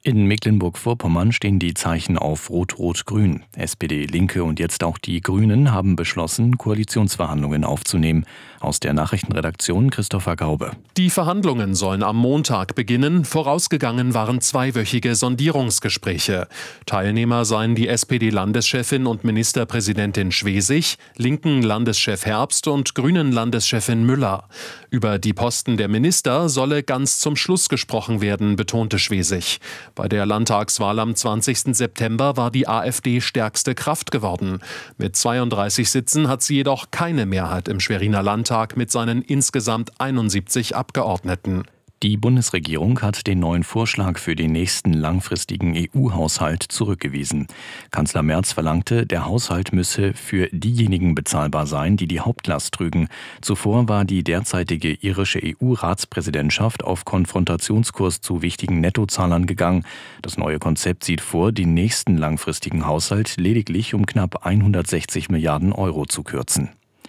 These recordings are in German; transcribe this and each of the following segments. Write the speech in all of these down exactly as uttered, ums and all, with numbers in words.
In Mecklenburg-Vorpommern stehen die Zeichen auf Rot-Rot-Grün. S P D, Linke und jetzt auch die Grünen haben beschlossen, Koalitionsverhandlungen aufzunehmen. Aus der Nachrichtenredaktion Christopher Gaube. Die Verhandlungen sollen am Montag beginnen. Vorausgegangen waren zweiwöchige Sondierungsgespräche. Teilnehmer seien die S P D-Landeschefin und Ministerpräsidentin Schwesig, linken Landeschef Herbst und grünen Landeschefin Müller. Über die Posten der Minister solle ganz zum Schluss gesprochen werden, betonte Schwesig. Bei der Landtagswahl am zwanzigsten September war die AfD stärkste Kraft geworden. Mit zweiunddreißig Sitzen hat sie jedoch keine Mehrheit im Schweriner Landtag mit seinen insgesamt einundsiebzig Abgeordneten. Die Bundesregierung hat den neuen Vorschlag für den nächsten langfristigen E U-Haushalt zurückgewiesen. Kanzler Merz verlangte, der Haushalt müsse für diejenigen bezahlbar sein, die die Hauptlast trügen. Zuvor war die derzeitige irische E U-Ratspräsidentschaft auf Konfrontationskurs zu wichtigen Nettozahlern gegangen. Das neue Konzept sieht vor, den nächsten langfristigen Haushalt lediglich um knapp hundertsechzig Milliarden Euro zu kürzen.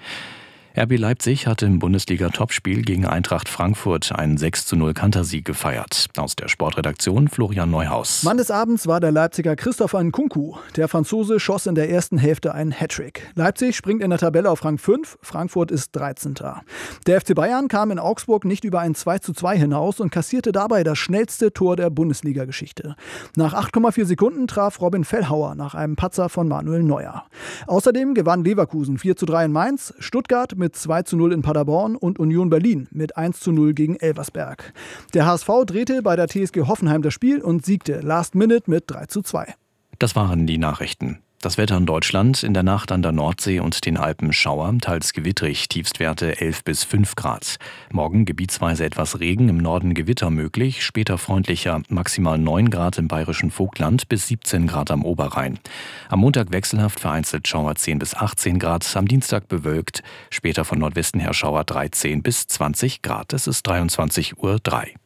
R B Leipzig hatte im Bundesliga-Topspiel gegen Eintracht Frankfurt einen sechs zu null Kantersieg gefeiert. Aus der Sportredaktion Florian Neuhaus. Mann des Abends war der Leipziger Christopher Nkunku. Der Franzose schoss in der ersten Hälfte einen Hattrick. Leipzig springt in der Tabelle auf Rang fünf, Frankfurt ist dreizehnter Der F C Bayern kam in Augsburg nicht über ein zwei zu zwei hinaus und kassierte dabei das schnellste Tor der Bundesliga-Geschichte. Nach acht Komma vier Sekunden traf Robin Fellhauer nach einem Patzer von Manuel Neuer. Außerdem gewann Leverkusen vier zu drei in Mainz, Stuttgart mit mit zwei zu null in Paderborn und Union Berlin mit eins zu null gegen Elversberg. Der H S V drehte bei der T S G Hoffenheim das Spiel und siegte Last Minute mit drei zu zwei. Das waren die Nachrichten. Das Wetter in Deutschland: in der Nacht an der Nordsee und den Alpen Schauer, teils gewittrig, Tiefstwerte elf bis fünf Grad. Morgen gebietsweise etwas Regen, im Norden Gewitter möglich, später freundlicher, maximal neun Grad im bayerischen Vogtland bis siebzehn Grad am Oberrhein. Am Montag wechselhaft, vereinzelt Schauer zehn bis achtzehn Grad, am Dienstag bewölkt, später von Nordwesten her Schauer dreizehn bis zwanzig Grad. Es ist dreiundzwanzig Uhr drei.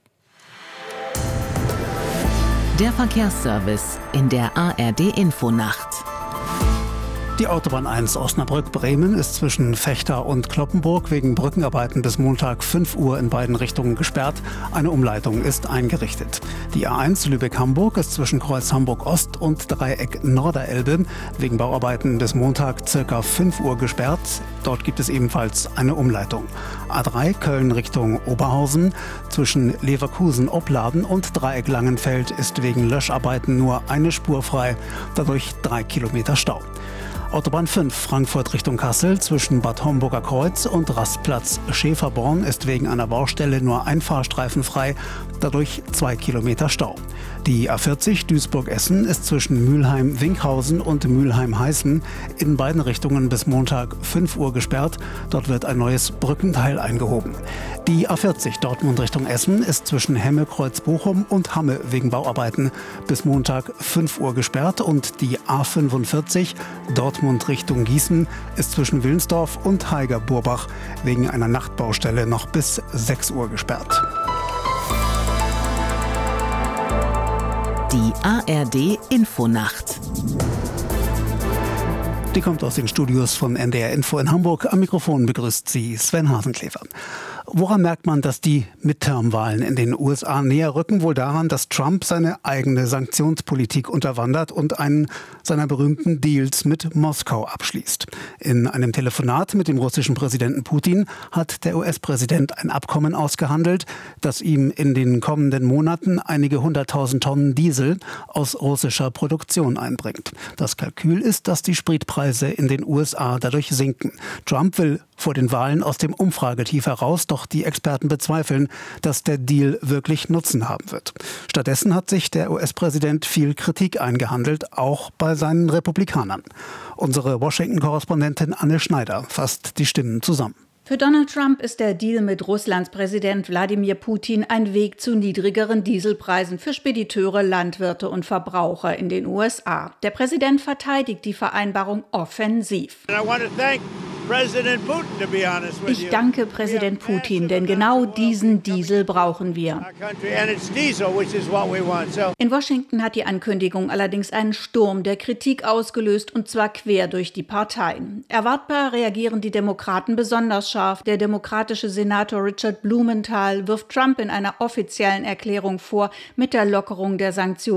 Der Verkehrsservice in der A R D-Infonacht. Die Autobahn eins Osnabrück-Bremen ist zwischen Vechta und Cloppenburg wegen Brückenarbeiten bis Montag fünf Uhr in beiden Richtungen gesperrt. Eine Umleitung ist eingerichtet. Die A eins Lübeck-Hamburg ist zwischen Kreuz Hamburg-Ost und Dreieck Norderelbe wegen Bauarbeiten bis Montag ca. fünf Uhr gesperrt. Dort gibt es ebenfalls eine Umleitung. A drei Köln Richtung Oberhausen zwischen Leverkusen-Opladen und Dreieck Langenfeld ist wegen Löscharbeiten nur eine Spur frei, dadurch drei Kilometer Stau. Autobahn fünf Frankfurt Richtung Kassel zwischen Bad Homburger Kreuz und Rastplatz Schäferborn ist wegen einer Baustelle nur ein Fahrstreifen frei, dadurch zwei Kilometer Stau. Die A vierzig Duisburg-Essen ist zwischen Mülheim-Winkhausen und Mülheim-Heißen in beiden Richtungen bis Montag fünf Uhr gesperrt. Dort wird ein neues Brückenteil eingehoben. Die A vierzig Dortmund Richtung Essen ist zwischen Hemme-Kreuz-Bochum und Hamme wegen Bauarbeiten bis Montag fünf Uhr gesperrt und die A fünfundvierzig Dortmund Richtung Gießen ist zwischen Wilnsdorf und Haiger-Burbach wegen einer Nachtbaustelle noch bis sechs Uhr gesperrt. Die A R D-Infonacht. Die kommt aus den Studios von N D R Info in Hamburg. Am Mikrofon begrüßt sie Sven Hasenklever. Woran merkt man, dass die Midterm-Wahlen in den U S A näher rücken? Wohl daran, dass Trump seine eigene Sanktionspolitik unterwandert und einen seiner berühmten Deals mit Moskau abschließt. In einem Telefonat mit dem russischen Präsidenten Putin hat der U S-Präsident ein Abkommen ausgehandelt, das ihm in den kommenden Monaten einige hunderttausend Tonnen Diesel aus russischer Produktion einbringt. Das Kalkül ist, dass die Spritpreise in den U S A dadurch sinken. Trump will vor den Wahlen aus dem Umfragetief heraus, doch die Experten bezweifeln, dass der Deal wirklich Nutzen haben wird. Stattdessen hat sich der U S-Präsident viel Kritik eingehandelt, auch bei seinen Republikanern. Unsere Washington-Korrespondentin Anne Schneider fasst die Stimmen zusammen. Für Donald Trump ist der Deal mit Russlands Präsident Wladimir Putin ein Weg zu niedrigeren Dieselpreisen für Spediteure, Landwirte und Verbraucher in den U S A. Der Präsident verteidigt die Vereinbarung offensiv. Ich danke Präsident Putin, denn genau diesen Diesel brauchen wir. In Washington hat die Ankündigung allerdings einen Sturm der Kritik ausgelöst, und zwar quer durch die Parteien. Erwartbar reagieren die Demokraten besonders scharf. Der demokratische Senator Richard Blumenthal wirft Trump in einer offiziellen Erklärung vor, mit der Lockerung der Sanktionen